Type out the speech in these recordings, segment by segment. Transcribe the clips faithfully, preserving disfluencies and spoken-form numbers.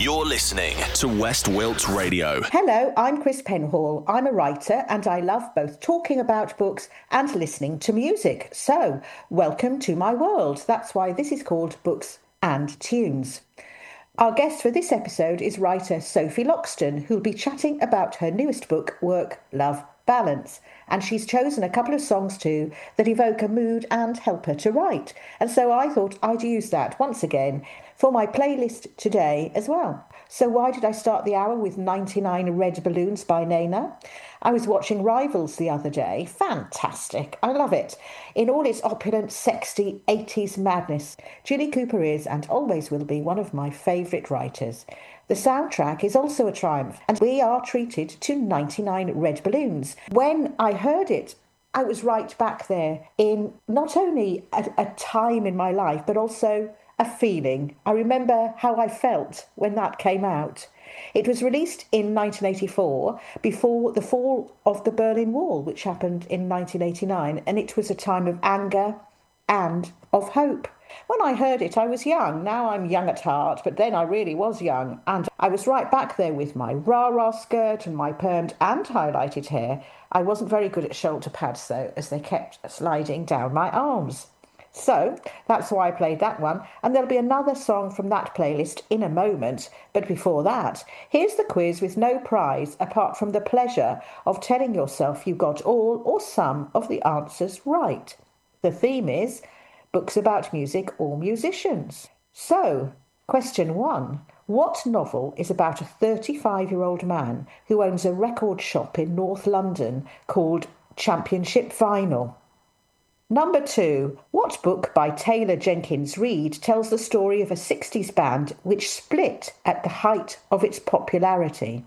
You're listening to West Wilts Radio. Hello, I'm Chris Penhall. I'm a writer and I love both talking about books and listening to music. So, welcome to my world. That's why this is called Books and Tunes. Our guest for this episode is writer Sophie Loxton, who'll be chatting about her newest book, Work, Love, Balance. And she's chosen a couple of songs too that evoke a mood and help her to write. And so I thought I'd use that once again for my playlist today as well. So why did I start the hour with ninety-nine Red Balloons by Nena? I was watching Rivals the other day. Fantastic. I love it. In all its opulent, sexy eighties madness, Jilly Cooper is and always will be one of my favourite writers. The soundtrack is also a triumph, and we are treated to ninety-nine Red Balloons. When I heard it, I was right back there in not only a, a time in my life, but also a feeling. I remember how I felt when that came out. It was released in nineteen eighty-four, before the fall of the Berlin Wall, which happened in nineteen eighty-nine, and it was a time of anger and of hope. When I heard it, I was young. Now I'm young at heart, but then I really was young. And I was right back there with my rah-rah skirt and my permed and highlighted hair. I wasn't very good at shoulder pads, though, as they kept sliding down my arms. So that's why I played that one. And there'll be another song from that playlist in a moment. But before that, here's the quiz with no prize apart from the pleasure of telling yourself you got all or some of the answers right. The theme is books about music or musicians. So, question one. What novel is about a thirty-five-year-old man who owns a record shop in North London called Championship Vinyl? Number two. What book by Taylor Jenkins Reid tells the story of a sixties band which split at the height of its popularity?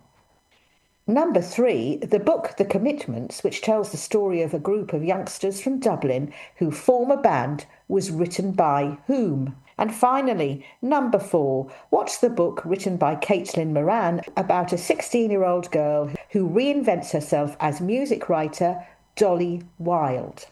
Number three, the book The Commitments, which tells the story of a group of youngsters from Dublin who form a band, was written by whom? And finally, number four, what's the book written by Caitlin Moran about a sixteen-year-old girl who reinvents herself as music writer Dolly Wilde?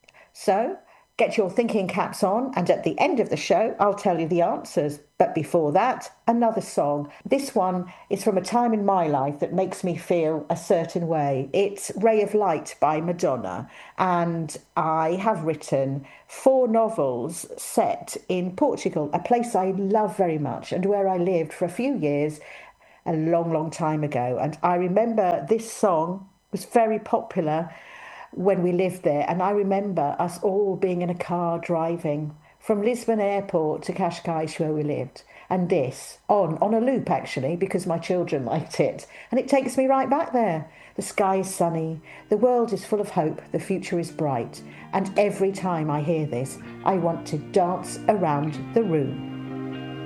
So, get your thinking caps on, and at the end of the show, I'll tell you the answers. But before that, another song. This one is from a time in my life that makes me feel a certain way. It's Ray of Light by Madonna, and I have written four novels set in Portugal, a place I love very much and where I lived for a few years a long, long time ago. And I remember this song was very popular when we lived there, and I remember us all being in a car driving from Lisbon Airport to Cascais where we lived, and this on on a loop actually because my children liked it, and it takes me right back there. The sky is sunny, the world is full of hope, the future is bright, and every time I hear this I want to dance around the room.